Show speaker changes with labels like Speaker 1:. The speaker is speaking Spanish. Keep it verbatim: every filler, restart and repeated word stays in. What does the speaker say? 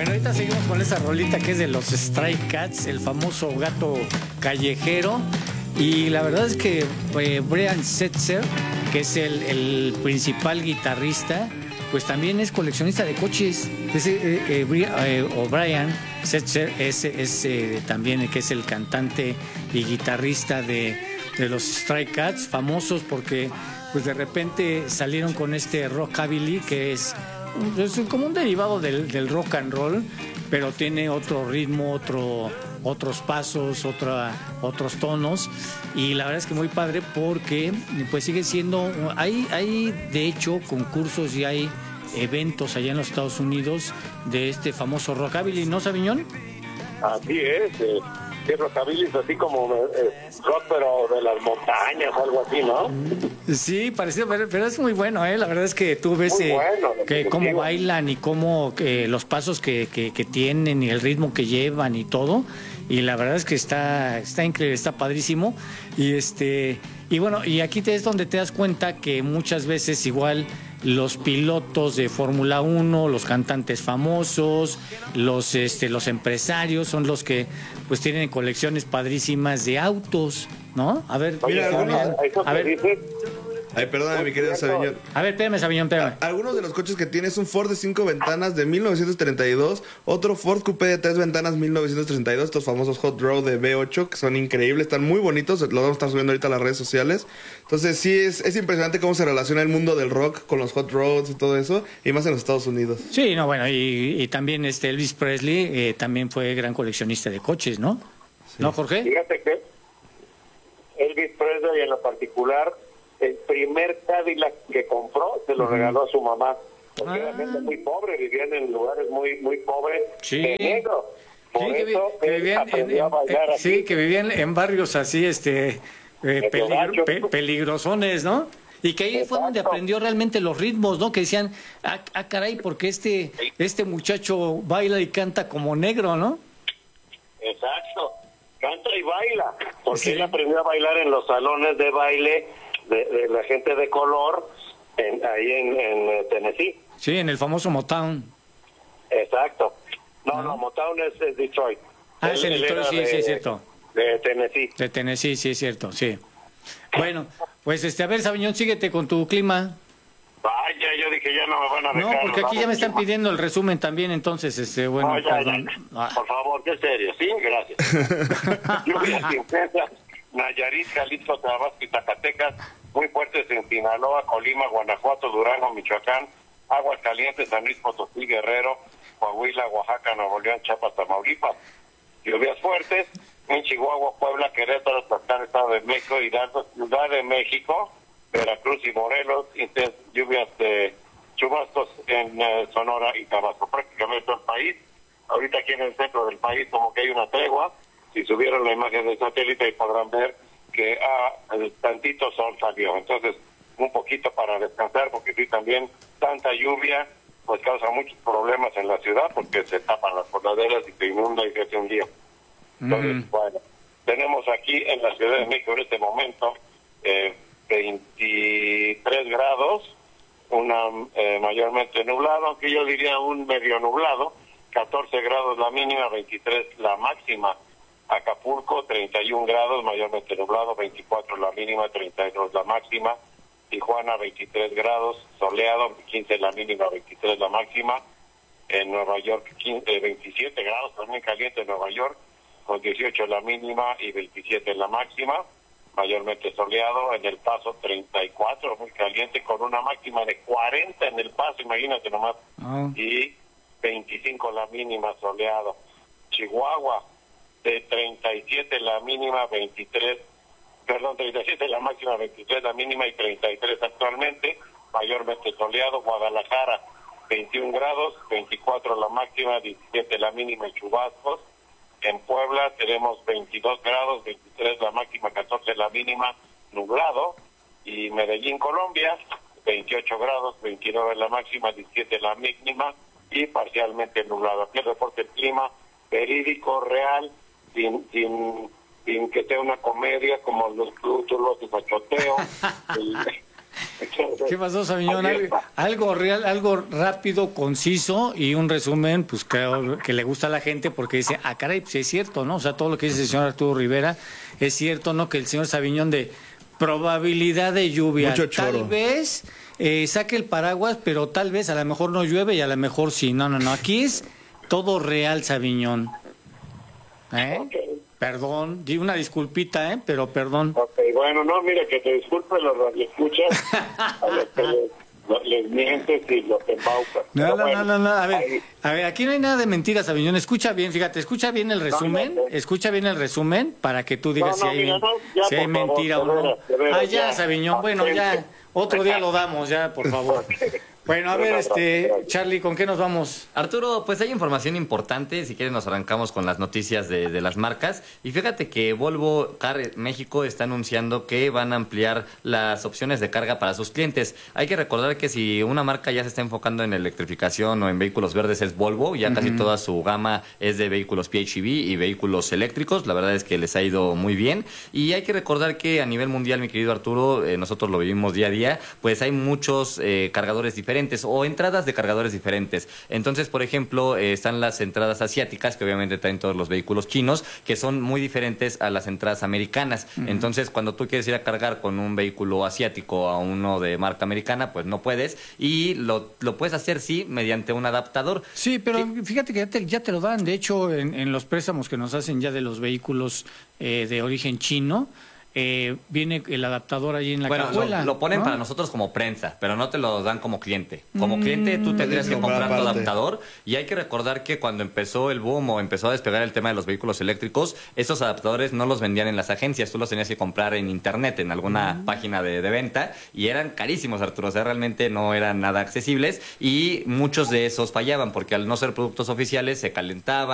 Speaker 1: Bueno, ahorita seguimos con esa rolita que es de los Stray Cats, el famoso gato callejero. Y la verdad es que eh, Brian Setzer, que es el, el principal guitarrista, pues también es coleccionista de coches. Ese, eh, eh, eh, o Brian Setzer es, es eh, también el que es el cantante y guitarrista de, de los Stray Cats, famosos porque pues de repente salieron con este rockabilly que es, es como un derivado del, del rock and roll, pero tiene otro ritmo, otro, otros pasos, otra, otros tonos, y la verdad es que muy padre porque pues sigue siendo, hay, hay de hecho concursos y hay eventos allá en los Estados Unidos de este famoso rockabilly, ¿no, Sabiñón?
Speaker 2: Así es, eh, que rockabilly es así como eh, rock pero de las montañas, algo así, ¿no?
Speaker 1: Sí, parecido, pero, pero es muy bueno, ¿eh? La verdad es que tú ves eh,
Speaker 2: bueno,
Speaker 1: que cómo bailan y cómo eh, los pasos que, que, que tienen y el ritmo que llevan y todo, y la verdad es que está, está increíble, está padrísimo, y este y bueno, y aquí te es donde te das cuenta que muchas veces igual los pilotos de Fórmula uno, los cantantes famosos, los este los empresarios son los que pues tienen colecciones padrísimas de autos, ¿no? A ver,
Speaker 2: Oye,
Speaker 1: mira,
Speaker 2: algunos,
Speaker 1: a ver,
Speaker 2: dice,
Speaker 3: Ay, perdóname, mi querido Sabiñón.
Speaker 1: a ver, espérame, Sabiñón, espérame.
Speaker 3: Algunos de los coches que tiene es un Ford de cinco ventanas de mil novecientos treinta y dos, otro Ford Coupé de tres ventanas mil novecientos treinta y dos, estos famosos Hot Rod de V ocho, que son increíbles, están muy bonitos, los vamos a estar subiendo ahorita a las redes sociales. Entonces sí, es, es impresionante cómo se relaciona el mundo del rock con los Hot Rods y todo eso, y más en los Estados Unidos.
Speaker 1: Sí, no, bueno, y, y también este Elvis Presley eh, también fue gran coleccionista de coches, ¿no? Sí. ¿No, Jorge?
Speaker 2: Fíjate que Elvis Presley en lo particular, el primer Cadillac que compró se lo uh-huh. regaló a su mamá, porque ah. era gente muy pobre, vivían en lugares muy muy pobres,
Speaker 1: sí.
Speaker 2: de negro. Por
Speaker 1: sí,
Speaker 2: eso
Speaker 1: que, que vivían en, en, en sí, que vivían en barrios así, este, eh, peligro, pe, peligrosones, ¿no? Y que ahí Exacto. fue donde aprendió realmente los ritmos, ¿no? Que decían, ah, ah caray, porque este, este muchacho baila y canta como negro, ¿no?
Speaker 2: Exacto, canta y baila, porque sí. él aprendió a bailar en los salones de baile De, de la gente de color en, ahí en, en Tennessee.
Speaker 1: Sí, en el famoso Motown.
Speaker 2: Exacto. No,
Speaker 1: ¿No?
Speaker 2: no, Motown es, es Detroit.
Speaker 1: Ah, es en Detroit, sí,
Speaker 2: de,
Speaker 1: sí, es cierto.
Speaker 2: De Tennessee.
Speaker 1: De Tennessee, sí, es cierto, sí. Bueno, pues este, a ver, Sabiñón, síguete con tu clima.
Speaker 2: Vaya, yo dije, ya no me van a dejar.
Speaker 1: No, porque aquí ya me están pidiendo el resumen también, entonces, este, bueno,
Speaker 2: no, ya,
Speaker 1: perdón.
Speaker 2: Ya. Por favor, qué serio, sí, gracias. Lluvias intensas, Nayarit, Jalisco, Tabasco y Zacatecas, muy fuertes en Sinaloa, Colima, Guanajuato, Durango, Michoacán, Aguascalientes, San Luis Potosí, Guerrero, Coahuila, Oaxaca, Nuevo León, Chiapas, Tamaulipas. Lluvias fuertes en Chihuahua, Puebla, Querétaro, Tlaxcala, Estado de México, Hidalgo, Ciudad de México, Veracruz y Morelos, intensas lluvias de chubascos en uh, Sonora y Tabasco, prácticamente todo el país. Ahorita aquí en el centro del país como que hay una tregua. Si subieron la imagen del satélite y podrán ver que ah, el tantito sol salió. Entonces, un poquito para descansar, porque sí, también tanta lluvia pues causa muchos problemas en la ciudad, porque se tapan las coladeras y se inunda y se hace un lío. Entonces, mm. bueno, tenemos aquí en la Ciudad de México en este momento eh, veintitrés grados, una eh, mayormente nublado, aunque yo diría un medio nublado, catorce grados la mínima, veintitrés la máxima. Acapulco, treinta y un grados, mayormente nublado, veinticuatro la mínima, treinta y dos la máxima. Tijuana, veintitrés grados, soleado, quince la mínima, veintitrés la máxima. En Nueva York, quince, veintisiete grados, también caliente en Nueva York, con dieciocho la mínima y veintisiete la máxima. Mayormente soleado. En El Paso, treinta y cuatro, muy caliente, con una máxima de cuarenta en El Paso, imagínate nomás. Oh. Y veinticinco la mínima, soleado. Chihuahua, de treinta y siete la mínima, veintitrés, perdón, treinta y siete la máxima, veintitrés la mínima y treinta y tres actualmente, mayormente soleado. Guadalajara, veintiún grados, veinticuatro la máxima, diecisiete la mínima y chubascos. En Puebla tenemos veintidós grados, veintitrés la máxima, catorce la mínima, nublado. Y Medellín, Colombia, veintiocho grados, veintinueve la máxima, diecisiete la mínima y parcialmente nublado. Aquí el reporte del clima verídico, real, sin sin sin que sea una comedia como los títulos de fachoteo.
Speaker 1: ¿Qué pasó, Sabiñón? Algo, algo real, algo rápido, conciso y un resumen, pues creo que le gusta a la gente porque dice, ah, caray, pues es cierto, ¿no? O sea, todo lo que dice el señor Arturo Rivera es cierto, ¿no? Que el señor Sabiñón de probabilidad de lluvia,
Speaker 3: Mucho choro.
Speaker 1: tal vez eh, saque el paraguas, pero tal vez a lo mejor no llueve y a lo mejor sí. No, no, no, aquí es todo real, Sabiñón. ¿Eh?
Speaker 2: Okay.
Speaker 1: Perdón, di una disculpita, ¿eh? Pero perdón.
Speaker 2: Ok, bueno, no, mira, que te disculpe los radioescuchas a los que les, lo- les mientes y los embaucas.
Speaker 1: No,
Speaker 2: Pero
Speaker 1: no,
Speaker 2: bueno,
Speaker 1: no, no, no, a ver,
Speaker 2: ahí-
Speaker 1: a ver, aquí no hay nada de mentiras, Sabiñón. Escucha bien, fíjate, escucha bien el resumen,
Speaker 2: no, no.
Speaker 1: escucha bien el resumen para que tú digas
Speaker 2: No, no,
Speaker 1: si hay,
Speaker 2: mira, no, ya,
Speaker 1: si hay
Speaker 2: por favor,
Speaker 1: mentira
Speaker 2: de
Speaker 1: o no.
Speaker 2: veras, de veras,
Speaker 1: Ah, ya,
Speaker 2: ya.
Speaker 1: Sabiñón, bueno, ya,
Speaker 2: Atento.
Speaker 1: otro día lo damos, ya, por favor. Bueno, a ver, este, Charlie, ¿con qué nos vamos?
Speaker 4: Arturo, pues hay información importante. Si quieres nos arrancamos con las noticias de, de las marcas. Y fíjate que Volvo Car México está anunciando que van a ampliar las opciones de carga para sus clientes. Hay que recordar que si una marca ya se está enfocando en electrificación o en vehículos verdes es Volvo. Ya casi toda su gama es de vehículos P H E V y vehículos eléctricos. La verdad es que les ha ido muy bien. Y hay que recordar que a nivel mundial, mi querido Arturo, eh, nosotros lo vivimos día a día, pues hay muchos eh, cargadores diferentes o entradas de cargadores diferentes. Entonces, por ejemplo, eh, están las entradas asiáticas, que obviamente traen todos los vehículos chinos, que son muy diferentes a las entradas americanas. Uh-huh. Entonces, cuando tú quieres ir a cargar con un vehículo asiático a uno de marca americana, pues no puedes. Y lo, lo puedes hacer, sí, mediante un adaptador.
Speaker 1: Sí, pero
Speaker 4: ¿Qué?
Speaker 1: fíjate que ya te, ya te lo dan. De hecho, en, en los préstamos que nos hacen ya de los vehículos eh, de origen chino, Eh, viene el adaptador ahí en la
Speaker 4: Bueno,
Speaker 1: cajuela.
Speaker 4: lo, lo ponen
Speaker 1: ¿no?
Speaker 4: para nosotros como prensa, pero no te lo dan como cliente. Como mm, cliente tú tendrías que
Speaker 3: comprar
Speaker 4: comprar tu
Speaker 3: aparte.
Speaker 4: adaptador y hay que recordar que cuando empezó el boom o empezó a despegar el tema de los vehículos eléctricos, esos adaptadores no los vendían en las agencias, tú los tenías que comprar en internet, en alguna mm. página de, de venta y eran carísimos, Arturo, o sea, realmente no eran nada accesibles y muchos de esos fallaban porque al no ser productos oficiales se calentaban.